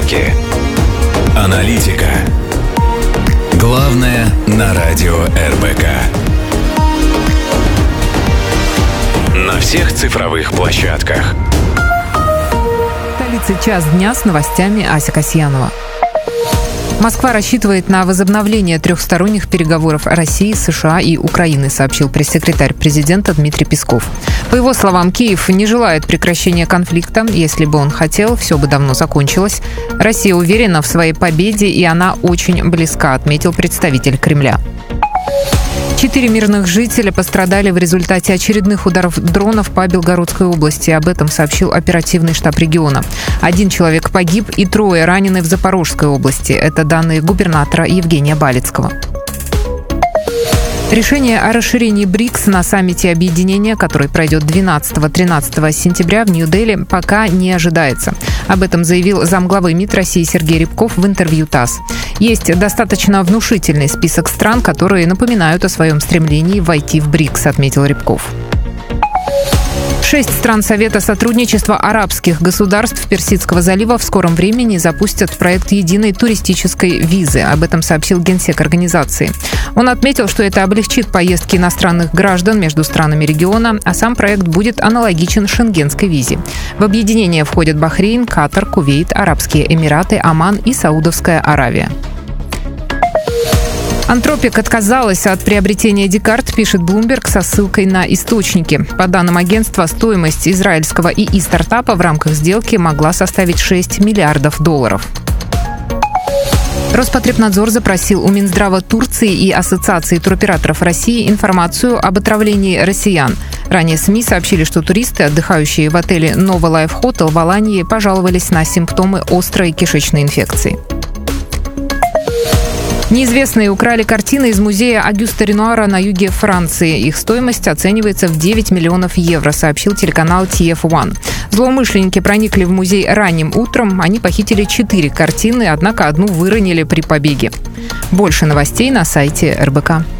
Новости. Аналитика. Главное на радио РБК. На всех цифровых площадках. В столице час дня с новостями Ася Касьянова. Москва рассчитывает на возобновление трехсторонних переговоров России, США и Украины, сообщил пресс-секретарь президента Дмитрий Песков. По его словам, Киев не желает прекращения конфликта. Если бы он хотел, все бы давно закончилось. Россия уверена в своей победе, и она очень близка, отметил представитель Кремля. 4 мирных жителя пострадали в результате очередных ударов дронов по Белгородской области. Об этом сообщил оперативный штаб региона. 1 человек погиб и 3 ранены в Запорожской области. Это данные губернатора Евгения Балицкого. Решение о расширении БРИКС на саммите объединения, который пройдет 12-13 сентября в Нью-Дели, пока не ожидается. Об этом заявил замглавы МИД России Сергей Рябков в интервью ТАСС. Есть достаточно внушительный список стран, которые напоминают о своем стремлении войти в БРИКС, отметил Рябков. 6 стран Совета сотрудничества арабских государств Персидского залива в скором времени запустят проект единой туристической визы. Об этом сообщил генсек организации. Он отметил, что это облегчит поездки иностранных граждан между странами региона, а сам проект будет аналогичен шенгенской визе. В объединение входят Бахрейн, Катар, Кувейт, Арабские Эмираты, Оман и Саудовская Аравия. Антропик отказалась от приобретения Декарт, пишет Bloomberg со ссылкой на источники. По данным агентства, стоимость израильского ИИ-стартапа в рамках сделки могла составить $6 миллиардов. Роспотребнадзор запросил у Минздрава Турции и Ассоциации туроператоров России информацию об отравлении россиян. Ранее СМИ сообщили, что туристы, отдыхающие в отеле Nova Life Hotel в Алании, пожаловались на симптомы острой кишечной инфекции. Неизвестные украли картины из музея Агюста Ренуара на юге Франции. Их стоимость оценивается в 9 миллионов евро, сообщил телеканал TF1. Злоумышленники проникли в музей ранним утром. Они похитили 4 картины, однако одну выронили при побеге. Больше новостей на сайте РБК.